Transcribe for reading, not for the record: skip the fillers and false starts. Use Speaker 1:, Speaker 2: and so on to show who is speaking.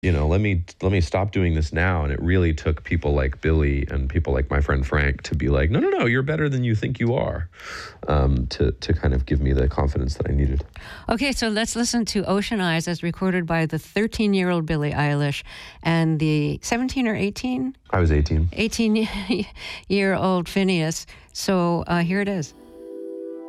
Speaker 1: let me stop doing this now. And it really took people like Billy and people like my friend Frank to be like, no, you're better than you think you are, to kind of give me the confidence that I needed.
Speaker 2: Okay, so let's listen to Ocean Eyes as recorded by the 13-year-old Billie Eilish and the 17 or 18?
Speaker 1: I was 18.
Speaker 2: 18-year-old Phineas. So here it is.